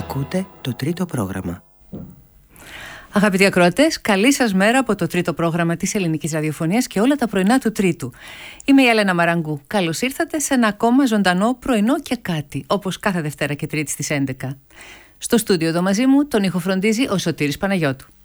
Ακούτε το τρίτο πρόγραμμα. Αγαπητοί ακροατές, καλή σας μέρα από το τρίτο πρόγραμμα της Ελληνικής Ραδιοφωνίας και όλα τα πρωινά του Τρίτου. Είμαι η Έλενα Μαραγκού. Καλώς ήρθατε σε ένα ακόμα ζωντανό πρωινό και κάτι, όπως κάθε Δευτέρα και Τρίτη στις 11. Στο στούντιο εδώ μαζί μου τον ήχο φροντίζει ο Σωτήρης Παναγιώτου.